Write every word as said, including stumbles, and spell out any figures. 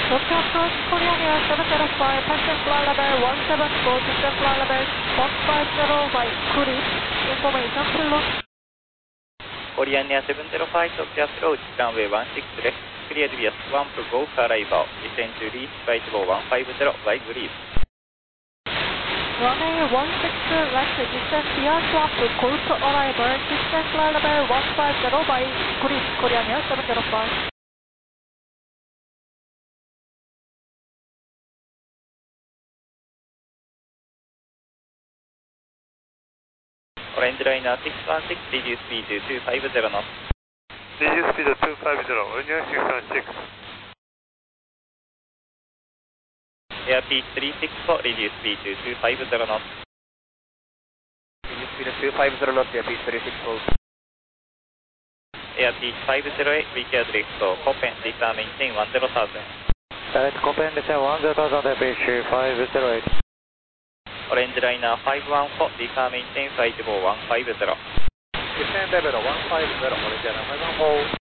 Tokyo Approach Korea Air seven zero five, passenger flight level one seven four, descent flight level one five zero by Cruise. Information below. Korean Air seven zero five, Tokyo Approach, runway one six left, cleared via swamp, go for arrival, descend to reach flight level one five zero by Breeze. Runway one six left, descent via swamp, go to arrival, descent flight level one five zero by Breeze, Korean Air seven zero five. Orange Liner six one six, reduce speed to two five zero knots. Reduce speed to two five zero, Orange six one six. Airspeed three six four, reduce speed to two five zero knots. Reduce speed to two five zero knots, airspeed three six four. Airspeed five zero eight, required drift to Copen, return maintain one zero thousand. Direct Copen, descend one zero thousand, airspeed five zero eight. Orange Liner five one four, return maintain flight level one five zero. Descend level one five zero, Orange Liner five one four.